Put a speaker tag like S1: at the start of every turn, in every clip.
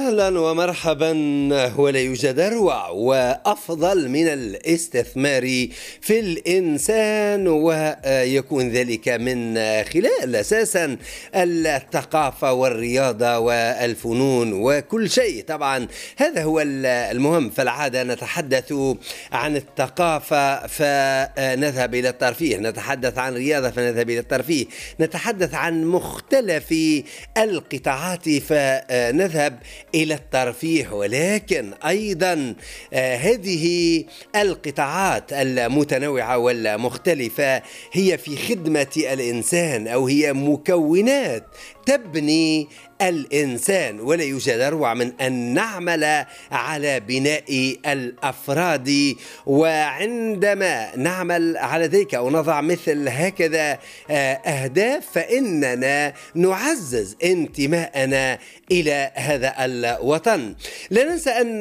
S1: أهلا ومرحبا. ولا يوجد أروع وأفضل من الاستثمار في الإنسان، ويكون ذلك من خلال أساسا الثقافة والرياضة والفنون وكل شيء. طبعا هذا هو المهم. فالعادة نتحدث عن الثقافة فنذهب إلى الترفيه، نتحدث عن الرياضة فنذهب إلى الترفيه، نتحدث عن مختلف القطاعات فنذهب إلى الترفيه. ولكن أيضا هذه القطاعات المتنوعة والمختلفة هي في خدمة الإنسان، أو هي مكونات تبني الإنسان. ولا يوجد أروع من أن نعمل على بناء الأفراد. وعندما نعمل على ذلك أو نضع مثل هكذا أهداف فإننا نعزز انتماءنا إلى هذا الوطن. لا ننسى أن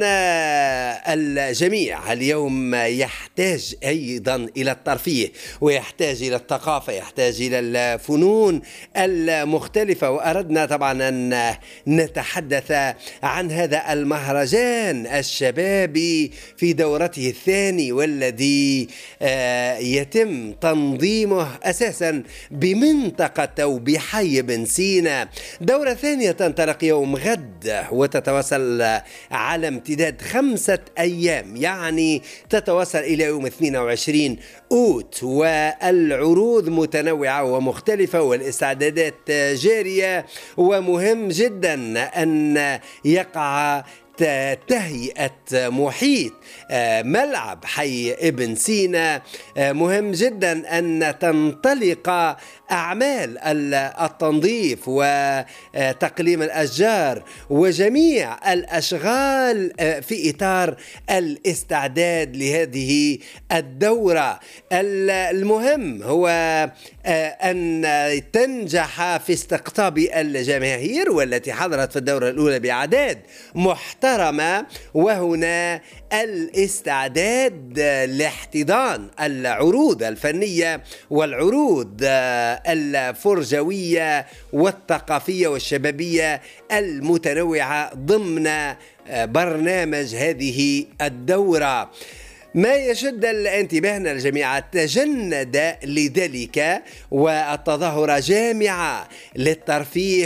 S1: الجميع اليوم يحتاج أيضا إلى الترفيه، ويحتاج إلى الثقافة، يحتاج إلى الفنون المختلفة. وأردنا طبعا أن نتحدث عن هذا المهرجان الشبابي في دورته الثاني، والذي يتم تنظيمه أساسا بمنطقة أو بحي بن سينا. دورة ثانية تنطلق يوم غد وتتواصل على امتداد 5 أيام، يعني تتواصل إلى يوم 22 أوت. والعروض متنوعة ومختلفة والاستعدادات جارية. ومهم جدا أن يقع تهيئة محيط ملعب حي ابن سينا. مهم جدا أن تنطلق أعمال التنظيف وتقليم الأشجار وجميع الأشغال في إطار الاستعداد لهذه الدورة. المهم هو أن تنجح في استقطاب الجماهير، والتي حضرت في الدورة الأولى بأعداد محترمة. وهنا الاستعداد لاحتضان العروض الفنية والعروض الفرجوية والثقافية والشبابية المتنوعة ضمن برنامج هذه الدورة. ما يشد انتباهنا الجميع تجند لذلك والتظاهرة جامعة للترفيه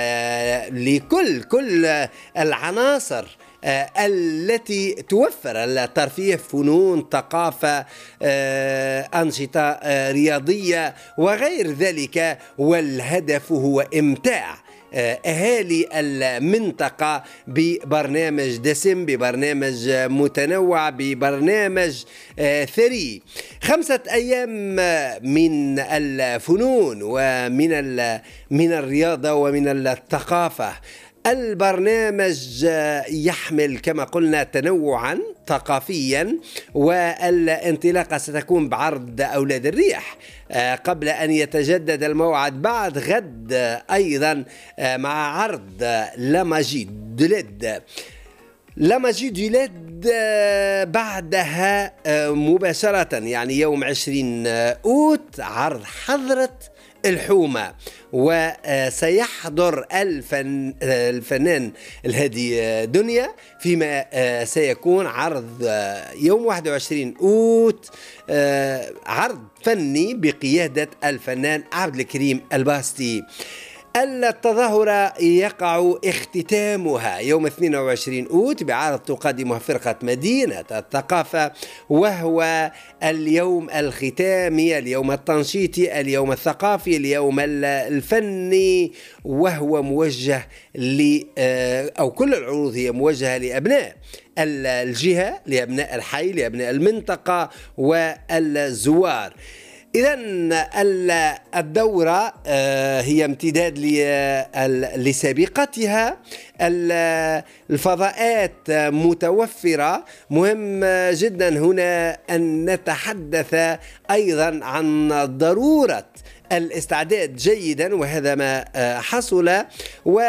S1: ولكل العناصر التي توفر الترفيه، فنون، ثقافة، أنشطة رياضية وغير ذلك. والهدف هو إمتاع أهالي المنطقة ببرنامج دسم، ببرنامج متنوع، ببرنامج ثري. 5 أيام من الفنون ومن الرياضة ومن الثقافة. البرنامج يحمل كما قلنا تنوعا ثقافيا، والانطلاقة ستكون بعرض أولاد الريح قبل أن يتجدد الموعد بعد غد أيضا مع عرض لاماجي دولاد بعدها مباشرة، يعني يوم 20 أوت عرض حضرة الحومة. وسيحضر الفنان الهادي دنيا، فيما سيكون عرض يوم 21 أوت عرض فني بقيادة الفنان عبد الكريم الباستي. التظاهرة يقع اختتامها يوم 22 أوت بعرض تقدمه فرقة مدينة الثقافة، وهو اليوم الختامي، اليوم التنشيطي، اليوم الثقافي، اليوم الفني. وهو موجه أو كل العروض هي موجهة لأبناء الجهة، لأبناء الحي، لأبناء المنطقة والزوار. إذن الدورة هي امتداد لسابقتها. الفضاءات متوفرة. مهم جدا هنا أن نتحدث أيضا عن ضرورة الاستعداد جيدا، وهذا ما حصل.